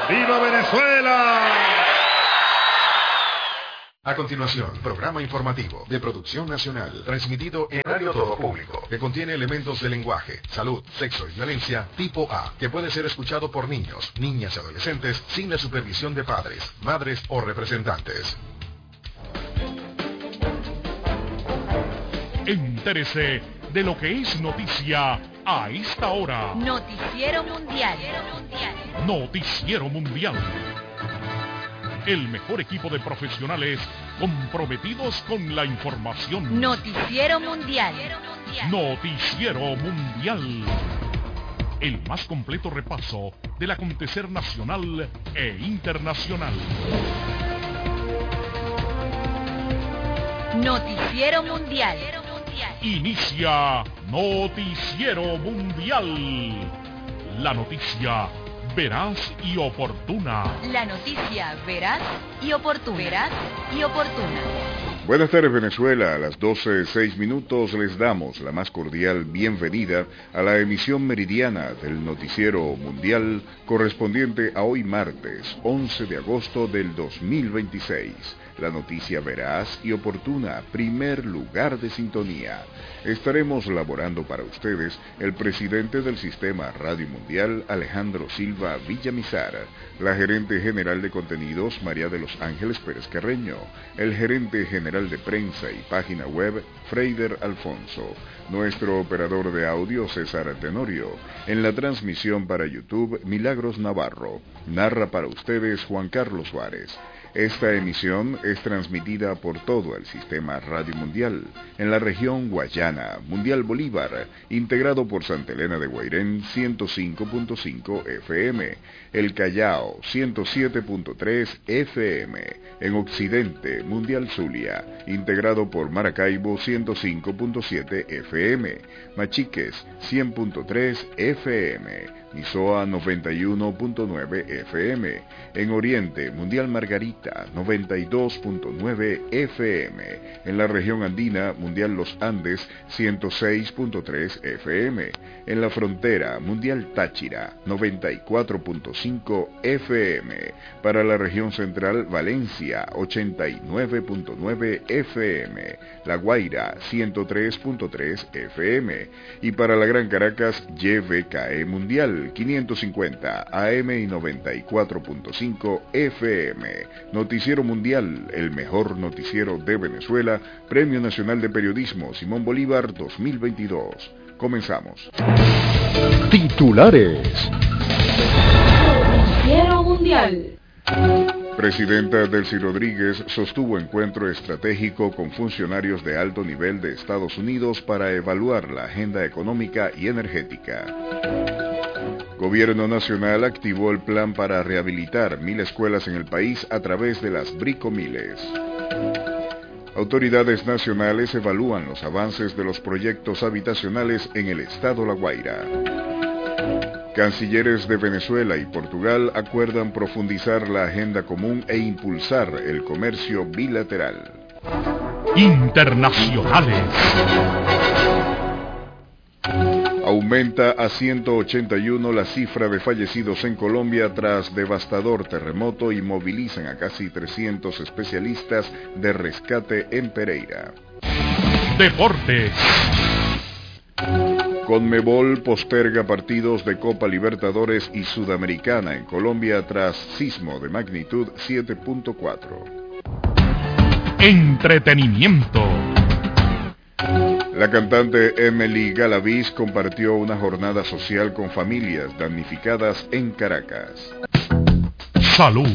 ¡Viva Venezuela! A continuación, programa informativo de producción nacional, transmitido en radio todo público, que contiene elementos de lenguaje, salud, sexo y violencia tipo A, que puede ser escuchado por niños, niñas y adolescentes sin la supervisión de padres, madres o representantes. Entérese de lo que es noticia a esta hora. Noticiero Mundial. Noticiero Mundial. El mejor equipo de profesionales comprometidos con la información. Noticiero Mundial. Noticiero Mundial. El más completo repaso del acontecer nacional e internacional. Noticiero Mundial. Inicia Noticiero Mundial. La noticia veraz y oportuna. La noticia veraz y oportuna. Veraz y oportuna. Buenas tardes, Venezuela. A las 12:06 les damos la más cordial bienvenida a la emisión meridiana del Noticiero Mundial correspondiente a hoy martes 11 de agosto del 2026. La noticia veraz y oportuna, primer lugar de sintonía. Estaremos laborando para ustedes el presidente del Sistema Radio Mundial, Alejandro Silva Villamizar, la gerente general de contenidos, María de los Ángeles Pérez Carreño, el gerente general de prensa y página web, Freider Alfonso, nuestro operador de audio, César Tenorio, en la transmisión para YouTube, Milagros Navarro, narra para ustedes Juan Carlos Suárez. Esta emisión es transmitida por todo el Sistema Radio Mundial, en la región Guayana, Mundial Bolívar, integrado por Santa Elena de Guairén 105.5 FM, El Callao 107.3 FM, en Occidente, Mundial Zulia, integrado por Maracaibo 105.7 FM, Machiques 100.3 FM, Misoa 91.9 FM, en Oriente, Mundial Margarita 92.9 FM, en la región andina, Mundial Los Andes 106.3 FM, en la frontera, Mundial Táchira 94.5 FM, para la región central, Valencia 89.9 FM, La Guaira 103.3 FM, y para la Gran Caracas, YVKE Mundial 550 AM y 94.5 FM. Noticiero Mundial, el mejor noticiero de Venezuela, Premio Nacional de Periodismo Simón Bolívar 2022. Comenzamos. Titulares. Noticiero Mundial. Presidenta Delcy Rodríguez sostuvo encuentro estratégico con funcionarios de alto nivel de Estados Unidos para evaluar la agenda económica y energética. Gobierno Nacional activó el plan para rehabilitar 1.000 escuelas en el país a través de las bricomiles. Autoridades nacionales evalúan los avances de los proyectos habitacionales en el estado La Guaira. Cancilleres de Venezuela y Portugal acuerdan profundizar la agenda común e impulsar el comercio bilateral. Internacionales. Aumenta a 181 la cifra de fallecidos en Colombia tras devastador terremoto y movilizan a casi 300 especialistas de rescate en Pereira. Deportes. Conmebol posterga partidos de Copa Libertadores y Sudamericana en Colombia tras sismo de magnitud 7.4. Entretenimiento. La cantante Emily Galaviz compartió una jornada social con familias damnificadas en Caracas. Salud.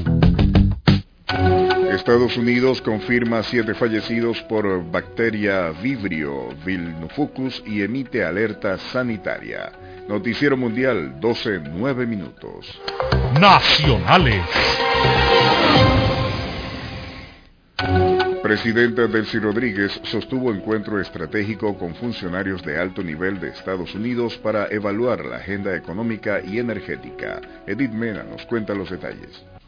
Estados Unidos confirma 7 fallecidos por bacteria Vibrio vilnifucus y emite alerta sanitaria. Noticiero Mundial, 12:09. Nacionales. Presidenta Delcy Rodríguez sostuvo encuentro estratégico con funcionarios de alto nivel de Estados Unidos para evaluar la agenda económica y energética. Edith Mena nos cuenta los detalles.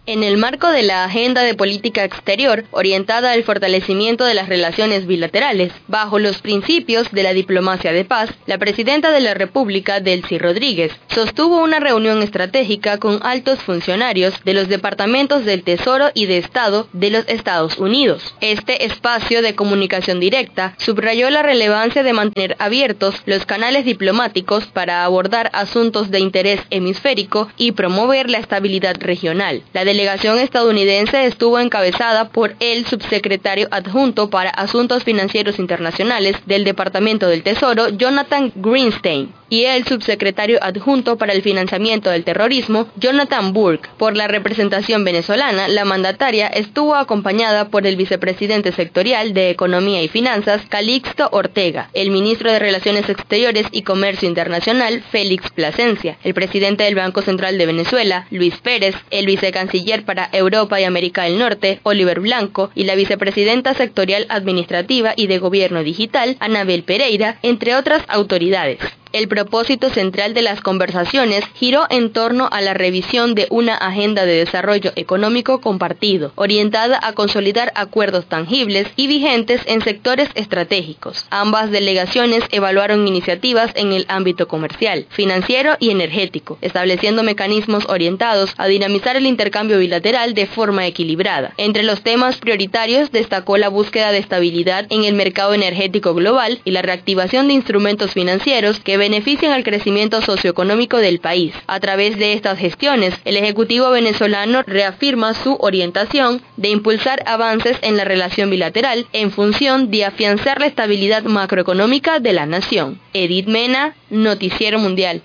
En el marco de la agenda de política exterior orientada al fortalecimiento de las relaciones bilaterales, bajo los principios de la diplomacia de paz, la presidenta de la República, Delcy Rodríguez, sostuvo una reunión estratégica con altos funcionarios de los departamentos del Tesoro y de Estado de los Estados Unidos. Este espacio de comunicación directa subrayó la relevancia de mantener abiertos los canales diplomáticos para abordar asuntos de interés hemisférico y promover la estabilidad regional. La delegación estadounidense estuvo encabezada por el subsecretario adjunto para Asuntos Financieros Internacionales del Departamento del Tesoro, Jonathan Greenstein, y el subsecretario adjunto para el financiamiento del terrorismo, Jonathan Burke. Por la representación venezolana, la mandataria estuvo acompañada por el vicepresidente sectorial de Economía y Finanzas, Calixto Ortega, el ministro de Relaciones Exteriores y Comercio Internacional, Félix Plasencia, el presidente del Banco Central de Venezuela, Luis Pérez, el vicecanciller para Europa y América del Norte, Oliver Blanco, y la vicepresidenta sectorial administrativa y de Gobierno Digital, Anabel Pereira, entre otras autoridades. El propósito central de las conversaciones giró en torno a la revisión de una agenda de desarrollo económico compartido, orientada a consolidar acuerdos tangibles y vigentes en sectores estratégicos. Ambas delegaciones evaluaron iniciativas en el ámbito comercial, financiero y energético, estableciendo mecanismos orientados a dinamizar el intercambio bilateral de forma equilibrada. Entre los temas prioritarios destacó la búsqueda de estabilidad en el mercado energético global y la reactivación de instrumentos financieros que benefician al crecimiento socioeconómico del país. A través de estas gestiones, el Ejecutivo venezolano reafirma su orientación de impulsar avances en la relación bilateral en función de afianzar la estabilidad macroeconómica de la nación. Edith Mena, Noticiero Mundial.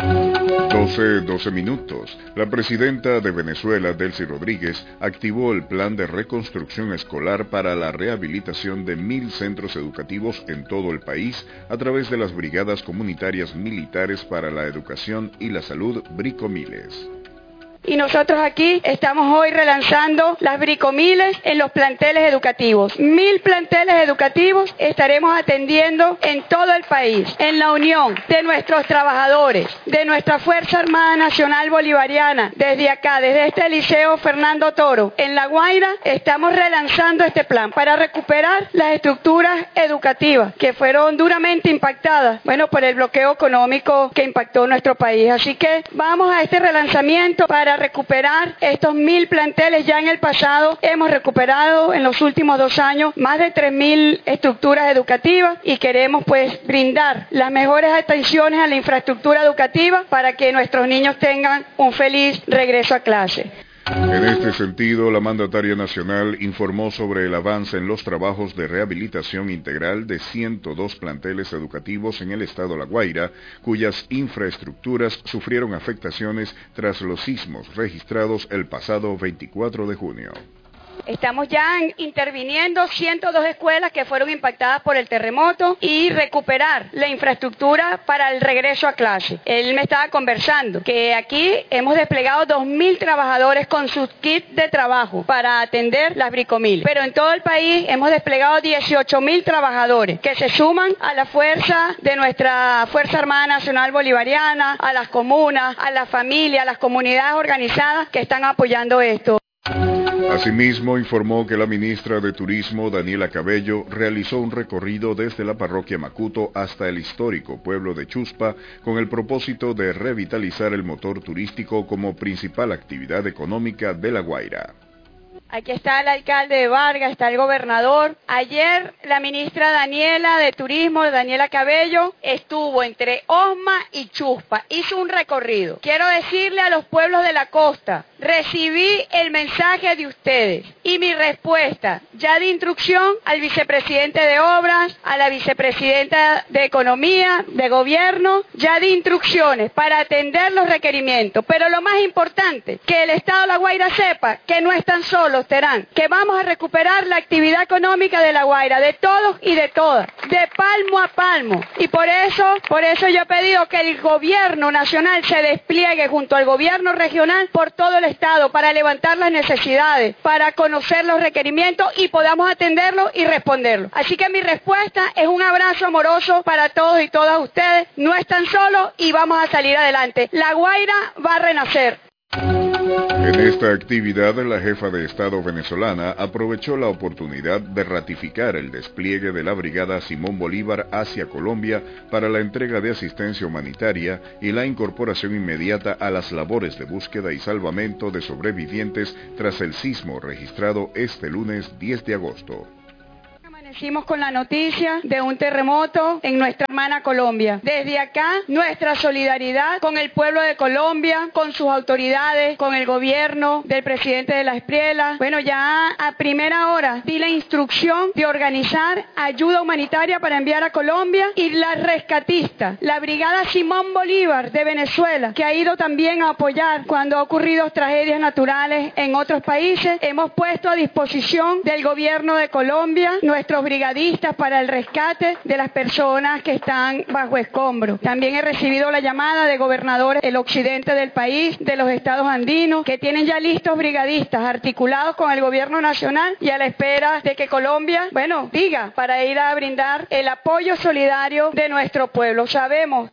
12 minutos. La presidenta de Venezuela, Delcy Rodríguez, activó el plan de reconstrucción escolar para la rehabilitación de 1.000 centros educativos en todo el país a través de las brigadas comunitarias militares para la educación y la salud Bricomiles. Y nosotros aquí estamos hoy relanzando las bricomiles en los planteles educativos. 1.000 planteles educativos estaremos atendiendo en todo el país, en la unión de nuestros trabajadores, de nuestra Fuerza Armada Nacional Bolivariana, desde acá, desde este Liceo Fernando Toro. En La Guaira estamos relanzando este plan para recuperar las estructuras educativas que fueron duramente impactadas, por el bloqueo económico que impactó nuestro país. Así que vamos a este relanzamiento para recuperar estos 1.000 planteles. Ya en el pasado hemos recuperado en los últimos 2 años más de 3.000 estructuras educativas y queremos brindar las mejores atenciones a la infraestructura educativa para que nuestros niños tengan un feliz regreso a clase. En este sentido, la mandataria nacional informó sobre el avance en los trabajos de rehabilitación integral de 102 planteles educativos en el estado La Guaira, cuyas infraestructuras sufrieron afectaciones tras los sismos registrados el pasado 24 de junio. Estamos ya interviniendo 102 escuelas que fueron impactadas por el terremoto y recuperar la infraestructura para el regreso a clase. Él me estaba conversando que aquí hemos desplegado 2.000 trabajadores con sus kits de trabajo para atender las bricomiles. Pero en todo el país hemos desplegado 18.000 trabajadores que se suman a la fuerza de nuestra Fuerza Armada Nacional Bolivariana, a las comunas, a las familias, a las comunidades organizadas que están apoyando esto. Asimismo, informó que la ministra de Turismo, Daniela Cabello, realizó un recorrido desde la parroquia Macuto hasta el histórico pueblo de Chuspa con el propósito de revitalizar el motor turístico como principal actividad económica de La Guaira. Aquí está el alcalde de Vargas, está el gobernador. Ayer la ministra Daniela de Turismo, Daniela Cabello, estuvo entre Osma y Chuspa, hizo un recorrido. Quiero decirle a los pueblos de la costa, recibí el mensaje de ustedes y mi respuesta, ya di instrucción al vicepresidente de Obras, a la vicepresidenta de Economía, de Gobierno, ya di instrucciones para atender los requerimientos. Pero lo más importante, que el Estado de La Guaira sepa que no están solos, Terán, que vamos a recuperar la actividad económica de La Guaira, de todos y de todas, de palmo a palmo. Y por eso yo he pedido que el gobierno nacional se despliegue junto al gobierno regional por todo el Estado para levantar las necesidades, para conocer los requerimientos y podamos atenderlos y responderlos. Así que mi respuesta es un abrazo amoroso para todos y todas ustedes. No están solos y vamos a salir adelante. La Guaira va a renacer. En esta actividad, la jefa de Estado venezolana aprovechó la oportunidad de ratificar el despliegue de la Brigada Simón Bolívar hacia Colombia para la entrega de asistencia humanitaria y la incorporación inmediata a las labores de búsqueda y salvamento de sobrevivientes tras el sismo registrado este lunes 10 de agosto. Amanecimos con la noticia de un terremoto en nuestra hermana Colombia. Desde acá, nuestra solidaridad con el pueblo de Colombia, con sus autoridades, con el gobierno del presidente de la Espriela. Bueno, ya a primera hora di la instrucción de organizar ayuda humanitaria para enviar a Colombia, y la rescatista, la Brigada Simón Bolívar de Venezuela, que ha ido también a apoyar cuando ha ocurrido tragedias naturales en otros países. Hemos puesto a disposición del gobierno de Colombia nuestros brigadistas para el rescate de las personas que están bajo escombros. También he recibido la llamada de gobernadores del occidente del país, de los estados andinos, que tienen ya listos brigadistas articulados con el gobierno nacional y a la espera de que Colombia, diga, para ir a brindar el apoyo solidario de nuestro pueblo. Sabemos.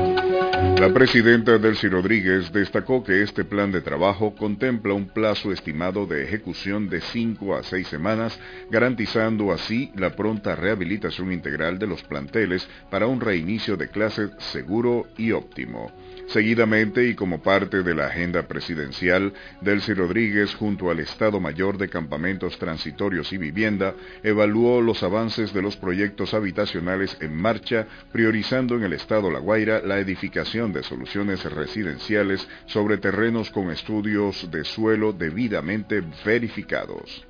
La presidenta Delcy Rodríguez destacó que este plan de trabajo contempla un plazo estimado de ejecución de 5 a 6 semanas, garantizando así la pronta rehabilitación integral de los planteles para un reinicio de clases seguro y óptimo. Seguidamente, y como parte de la agenda presidencial, Delcy Rodríguez, junto al Estado Mayor de Campamentos Transitorios y Vivienda, evaluó los avances de los proyectos habitacionales en marcha, priorizando en el Estado La Guaira la edificación de soluciones residenciales sobre terrenos con estudios de suelo debidamente verificados.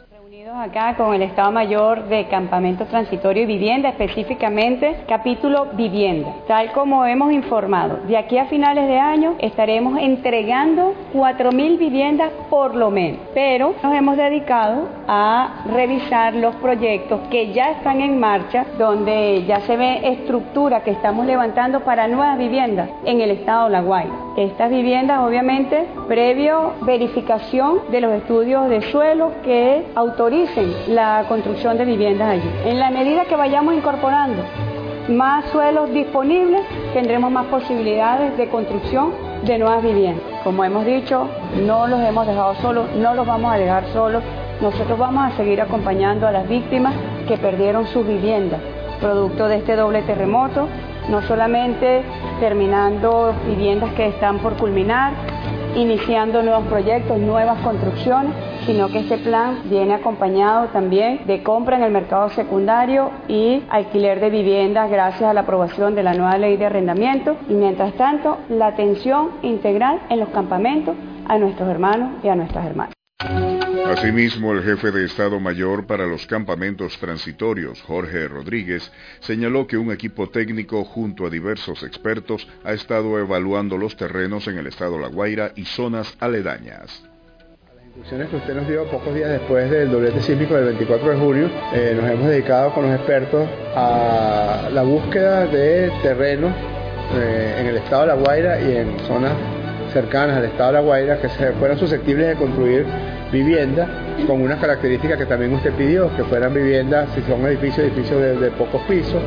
Acá con el Estado Mayor de Campamento Transitorio y Vivienda, específicamente capítulo Vivienda. Tal como hemos informado, de aquí a finales de año estaremos entregando 4.000 viviendas por lo menos, pero nos hemos dedicado a revisar los proyectos que ya están en marcha, donde ya se ve estructura que estamos levantando para nuevas viviendas en el Estado La Guaira. Estas viviendas, obviamente, previo verificación de los estudios de suelo que autoricen la construcción de viviendas allí. En la medida que vayamos incorporando más suelos disponibles, tendremos más posibilidades de construcción de nuevas viviendas. Como hemos dicho, no los hemos dejado solos, no los vamos a dejar solos. Nosotros vamos a seguir acompañando a las víctimas que perdieron sus viviendas, producto de este doble terremoto, no solamente terminando viviendas que están por culminar, iniciando nuevos proyectos, nuevas construcciones, sino que este plan viene acompañado también de compra en el mercado secundario y alquiler de viviendas gracias a la aprobación de la nueva ley de arrendamiento, y mientras tanto la atención integral en los campamentos a nuestros hermanos y a nuestras hermanas. Asimismo, el jefe de Estado Mayor para los campamentos transitorios, Jorge Rodríguez, señaló que un equipo técnico junto a diversos expertos ha estado evaluando los terrenos en el Estado La Guaira y zonas aledañas. Las instrucciones que usted nos dio pocos días después del doblete sísmico del 24 de julio, nos hemos dedicado con los expertos a la búsqueda de terrenos en el Estado La Guaira y en zonas cercanas al Estado La Guaira que fueran susceptibles de construir viviendas con unas características que también usted pidió, que fueran viviendas, si son edificios de pocos pisos,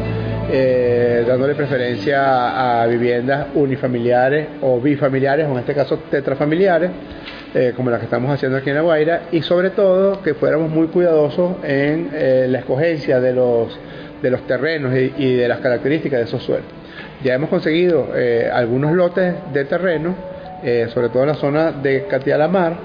dándole preferencia a viviendas unifamiliares o bifamiliares, o en este caso tetrafamiliares, como las que estamos haciendo aquí en La Guaira, y sobre todo que fuéramos muy cuidadosos en la escogencia de los terrenos y de las características de esos suelos. Ya hemos conseguido algunos lotes de terreno, sobre todo en la zona de Catiá-La-Mar,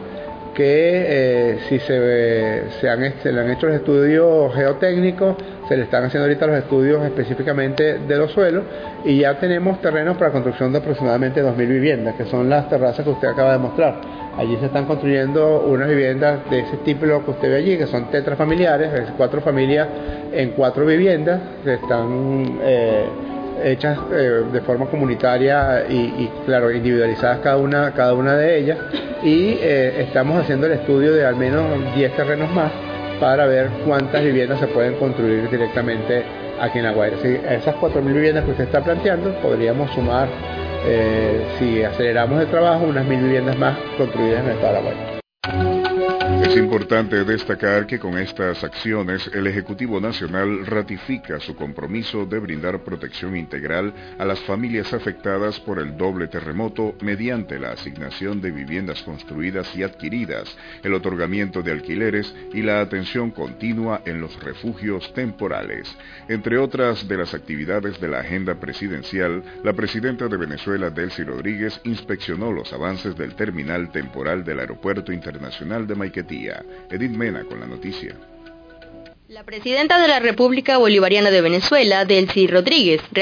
que si se le han hecho los estudios geotécnicos, se le están haciendo ahorita los estudios específicamente de los suelos, y ya tenemos terrenos para construcción de aproximadamente 2.000 viviendas, que son las terrazas que usted acaba de mostrar. Allí se están construyendo unas viviendas de ese tipo que usted ve allí, que son tetrafamiliares, es 4 familias en 4 viviendas, que están hechas de forma comunitaria y claro, individualizadas cada una de ellas, y estamos haciendo el estudio de al menos 10 terrenos más para ver cuántas viviendas se pueden construir directamente aquí en La Guaira. Si a esas 4.000 viviendas que usted está planteando, podríamos sumar, si aceleramos el trabajo, unas 1.000 viviendas más construidas en el Estado de La Guaira. Es importante destacar que con estas acciones el Ejecutivo Nacional ratifica su compromiso de brindar protección integral a las familias afectadas por el doble terremoto mediante la asignación de viviendas construidas y adquiridas, el otorgamiento de alquileres y la atención continua en los refugios temporales. Entre otras de las actividades de la agenda presidencial, la presidenta de Venezuela, Delcy Rodríguez, inspeccionó los avances del terminal temporal del Aeropuerto Internacional de Maiquetía. Edith Mena con la noticia. La presidenta de la República Bolivariana de Venezuela, Delcy Rodríguez,